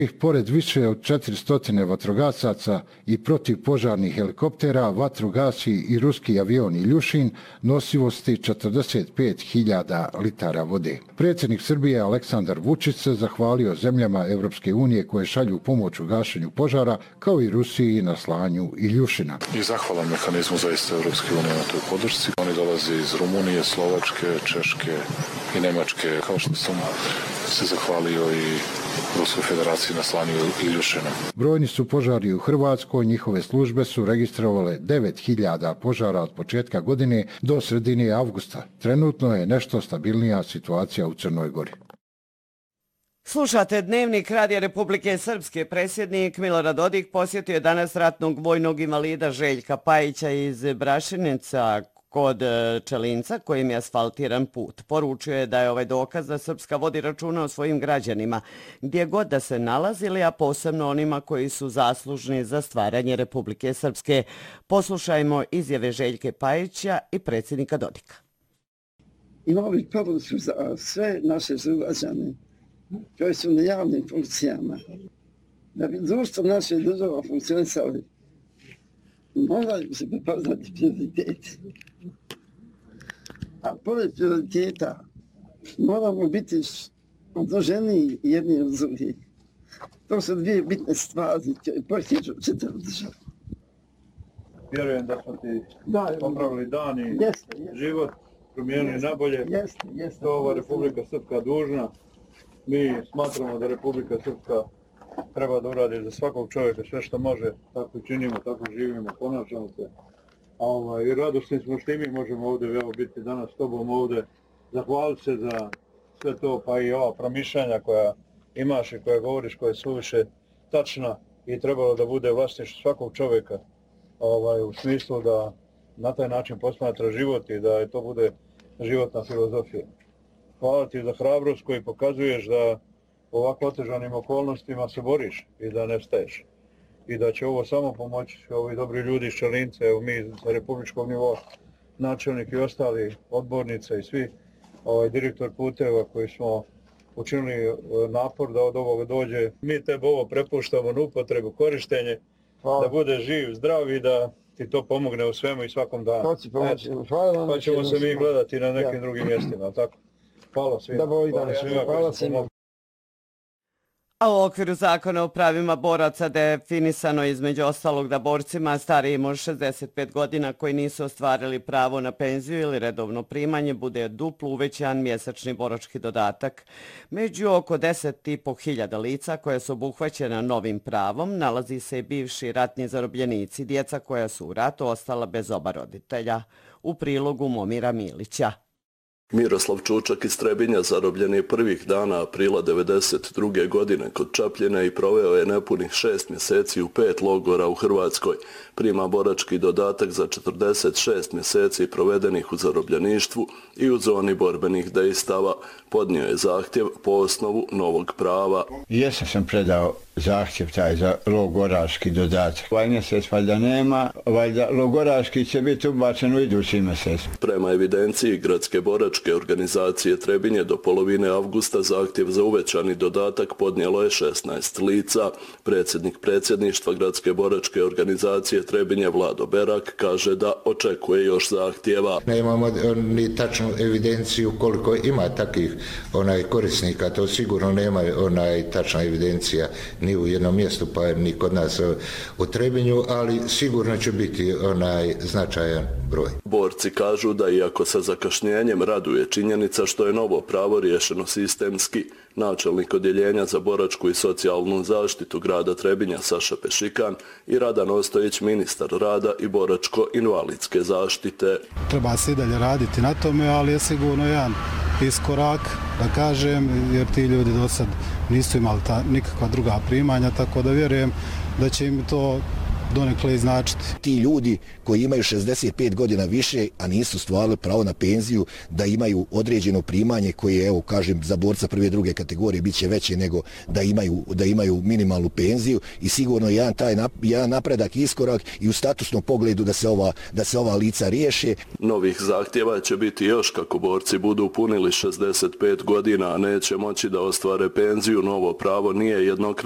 Pored više od 400 vatrogasaca i protivpožarnih helikoptera, vatru gasi i ruski avion Iljušin nosivosti 45.000 litara vode. Predsjednik Srbije Aleksandar Vučić se zahvalio zemljama Evropske unije koje šalju pomoć u gašenju požara, kao i Rusiji na slanju Iljušina. I zahvalan mehanizmu zaista Evropske unije na toj podršci. Oni dolaze iz Rumunije, Slovačke, Češke i Nemačke, kao što sam se zahvalio i Ruskoj federaciji na slanju Iljušina. Brojni su požari u Hrvatskoj, njihove službe su registrovale 9.000 požara od početka godine do sredine avgusta. Trenutno je nešto stabilnija situacija u Crnoj Gori. Slušate Dnevnik Radija Republike Srpske. Predsjednik Milorad Dodik posjetio je danas ratnog vojnog invalida Željka Pajića iz Brašinica kod Čelinca, kojim je asfaltiran put. Poručio je da je ovaj dokaz da Srpska vodi računa o svojim građanima, gdje god da se nalazili, a posebno onima koji su zaslužni za stvaranje Republike Srpske. Poslušajmo izjave Željke Pajića i predsjednika Dodika. Imao bih poruku za sve naše sugrađane koji su na javnim funkcijama. Da bi društvo naše država funkcionisali, moraju se prepoznati prioriteti. A pored prioriteta moramo biti odloženiji jedni od drugih. To su dvije bitne stvari koje potiču čitavu državu. Vjerujem da smo ti popravili dan i život, promijenili nabolje. To ova Republika Srpska dužna. Mi smatramo da Republika Srpska treba da uradi za svakog čovjeka sve što može, tako činimo, tako živimo, ponašamo se. I radosni smo što i mi možemo ovdje biti danas s tobom ovdje, zahvaliti se za sve to, pa i ova promišljanja koja imaš i koja govoriš, koja je suviše tačna i trebalo da bude vlasništvo svakog čovjeka u smislu da na taj način posmatra život i da to bude životna filozofija. Hvala ti za hrabrost koju pokazuješ da u ovako otežanim okolnostima se boriš i da ne staješ. I da će ovo samo pomoći ovi dobri ljudi iz Čelinca, evo mi sa republičkog nivoa, načelnik i ostali odbornice i svi, direktor puteva koji smo učinili napor da od ovoga dođe. Mi tebe ovo prepuštamo na upotrebu, korištenje, da bude živ, zdrav i da ti to pomogne u svemu i svakom danu. Pa ćemo se mi gledati na nekim drugim mjestima, tako? Hvala svima. Hvala svima. A u okviru zakona o pravima boraca definisano je između ostalog da borcima starijim od 65 godina koji nisu ostvarili pravo na penziju ili redovno primanje bude duplo uvećan mjesečni borački dodatak. Među oko 10.500 lica koja su obuhvaćena novim pravom nalazi se i bivši ratni zarobljenici, djeca koja su u ratu ostala bez oba roditelja. U prilogu Momira Milića. Miroslav Čučak iz Trebinja zarobljen je prvih dana aprila 1992. godine kod Čapljine i proveo je nepunih 6 mjeseci u 5 logora u Hrvatskoj. Prima borački dodatak za 46 mjeseci provedenih u zarobljeništvu i u zoni borbenih dejstava. Podnio je zahtjev po osnovu novog prava. Jesam sam predao zahtjev taj za logoraški dodatak. Ovaj mjesec valjda nema, valjda logoraški će biti ubačen u idući mjesec. Prema evidenciji Gradske boračke organizacije Trebinje do polovine avgusta zahtjev za uvećani dodatak podnijelo je 16 lica. Predsjednik predsjedništva Gradske boračke organizacije Trebinje Vlado Berak kaže da očekuje još zahtjeva. Nemamo ni tačnu evidenciju koliko ima takvih korisnika, to sigurno nema tačna evidencija ni u jednom mjestu, pa ni kod nas u Trebinju, ali sigurno će biti značajan broj. Borci kažu da iako sa zakašnjenjem raduje činjenica što je novo pravo riješeno sistemski, načelnik odjeljenja za boračku i socijalnu zaštitu grada Trebinja Saša Pešikan i Radan Ostojić, ministar rada i boračko-invalidske zaštite. Treba se i dalje raditi na tome, ali je sigurno jedan iskorak, da kažem, jer ti ljudi do sad nisu imali nikakva druga primanja, tako da vjerujem da će im to donekle značiti. Ti ljudi koji imaju 65 godina više, a nisu stvarali pravo na penziju, da imaju određeno primanje koje, evo kažem, za borca prve i druge kategorije bit će veće nego da imaju minimalnu penziju i sigurno jedan napredak iskorak i u statusnom pogledu da se ova lica riješe. Novih zahtjeva će biti još kako borci budu punili 65 godina, a neće moći da ostvare penziju. Novo pravo nije jednokratno